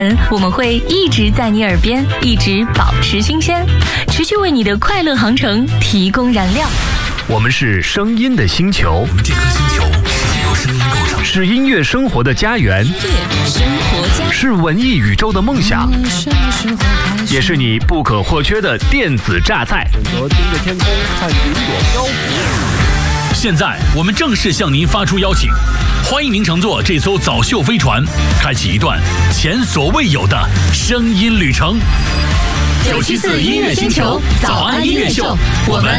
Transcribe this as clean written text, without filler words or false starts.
我们会一直在你耳边，一直保持新鲜，持续为你的快乐航程提供燃料。 我们是声音的星球， 我们这颗星球是由声音构成， 是音乐生活的家园，是文艺宇宙的梦想，也是你不可或缺的电子榨菜。 选择盯着天空看云朵漂浮。 现在我们正式向您发出邀请，欢迎您乘坐这艘早秀飞船，开启一段前所未有的声音旅程。 974音乐星球早安音乐秀，我们